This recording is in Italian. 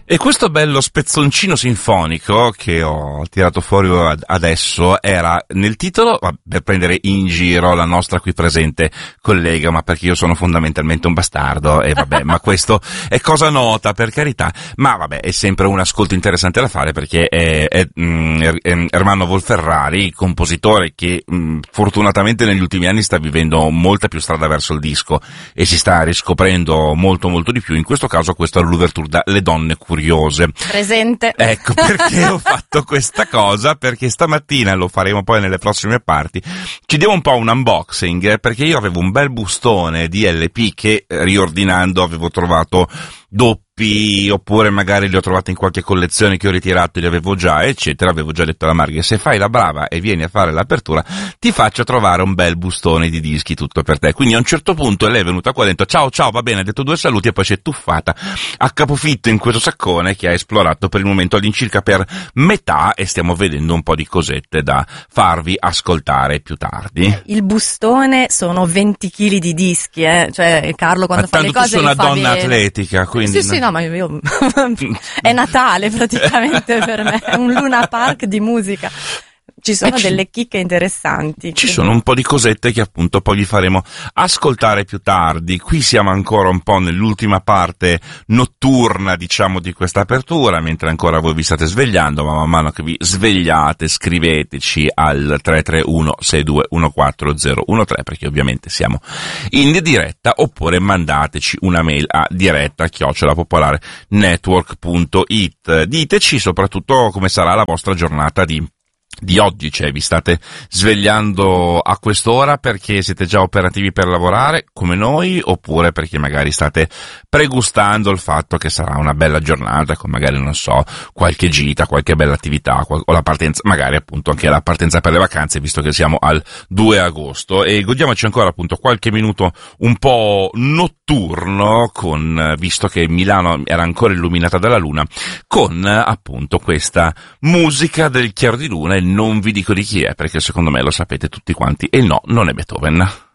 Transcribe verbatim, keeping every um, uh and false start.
E questo bello spezzoncino sinfonico che ho tirato fuori adesso era nel titolo, per prendere in giro la nostra qui presente collega, ma perché io sono fondamentalmente un bastardo, e vabbè, ma questo è cosa nota, per carità, ma vabbè, è sempre un ascolto interessante da fare, perché è, è, è, è Ermanno Volferrari, compositore che mh, fortunatamente negli ultimi anni sta vivendo molta più strada verso il disco e si sta riscoprendo molto molto di più. In questo caso questo è l'ouverture da Le Donne Curiose. Presente. Ecco perché ho fatto questa cosa, perché stamattina, lo faremo poi nelle prossime parti, ci diamo un po' un unboxing, perché io avevo un bel bustone di L P che riordinando avevo trovato doppi, oppure magari li ho trovati in qualche collezione che ho ritirato e li avevo già, eccetera. Avevo già detto alla Marghe: se fai la brava e vieni a fare l'apertura ti faccio trovare un bel bustone di dischi tutto per te. Quindi a un certo punto lei è venuta qua dentro, ciao ciao, va bene, ha detto due saluti e poi si è tuffata a capofitto in questo saccone che ha esplorato per il momento all'incirca per metà, e stiamo vedendo un po' di cosette da farvi ascoltare più tardi. Il bustone sono venti chili di dischi, eh? Cioè Carlo quando ma fa le cose tu sei una li fa donna bene. Atletica, quindi Sì, sì, no, ma io è Natale praticamente per me, è un Luna Park di musica. Ci sono ci, delle chicche interessanti. Ci sono un po' di cosette che appunto poi vi faremo ascoltare più tardi. Qui siamo ancora un po' nell'ultima parte notturna, diciamo, di questa apertura, mentre ancora voi vi state svegliando, ma man mano che vi svegliate scriveteci al tre tre uno sei due uno quattro zero uno tre, perché ovviamente siamo in diretta, oppure mandateci una mail a diretta chiocciola popolare network punto it. Diteci soprattutto come sarà la vostra giornata di di oggi, cioè vi state svegliando a quest'ora perché siete già operativi per lavorare come noi, oppure perché magari state pregustando il fatto che sarà una bella giornata con magari, non so, qualche gita, qualche bella attività, o la partenza, magari appunto anche la partenza per le vacanze, visto che siamo al due agosto, e godiamoci ancora appunto qualche minuto un po' notturno, con, visto che Milano era ancora illuminata dalla luna, con appunto questa musica del chiaro di luna. E non vi dico di chi è, perché secondo me lo sapete tutti quanti, e no, non è Beethoven.